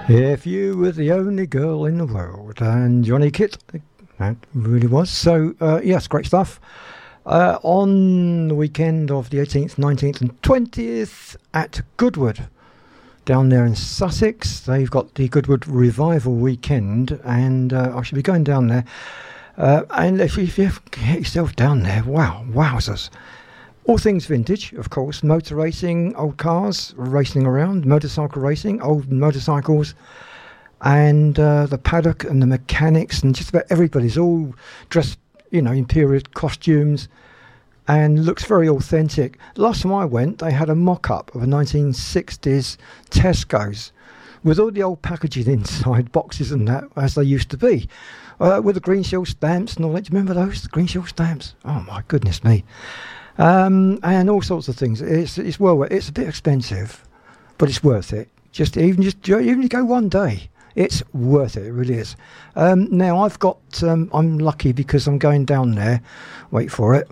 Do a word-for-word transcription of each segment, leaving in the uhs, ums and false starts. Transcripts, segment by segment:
If you were the only girl in the world, and Johnny Kitt, that really was. So, uh, yes, great stuff. Uh, on the weekend of the eighteenth, nineteenth and twentieth at Goodwood, down there in Sussex, they've got the Goodwood Revival Weekend, and uh, I should be going down there. Uh, and if you, if you get yourself down there, wow, wowzers. All things vintage, of course, motor racing, old cars racing around, motorcycle racing, old motorcycles, and uh, the paddock and the mechanics, and just about everybody's all dressed, you know, in period costumes, and looks very authentic. Last time I went, they had a mock-up of a nineteen sixties Tesco's with all the old packaging inside, boxes and that, as they used to be, uh, with the green shield stamps and all that. Do you remember those, the green shield stamps? Oh my goodness me. Um, and all sorts of things. It's it's well, it's a bit expensive, but it's worth it. Just even just even you go one day, it's worth it. It really is. Um, now I've got. Um, I'm lucky because I'm going down there. Wait for it.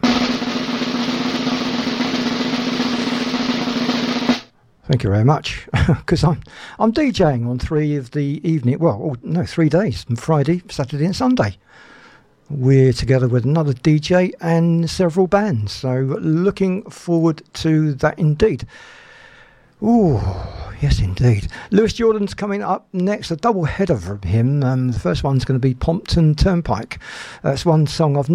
Thank you very much. Because I'm I'm DJing on three of the evening. Well, oh, no, three days: Friday, Saturday, and Sunday. We're together with another D J and several bands, so looking forward to that indeed. Ooh, yes indeed. Lewis Jordan's coming up next, a double header from him. Um, the first one's going to be Pompton Turnpike. That's one song I've